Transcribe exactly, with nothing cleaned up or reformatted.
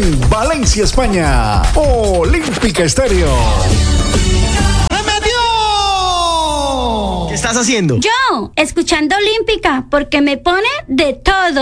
en Valencia, España. Olímpica Estéreo. ¿Qué estás haciendo? Yo, escuchando Olímpica, porque me pone de todo.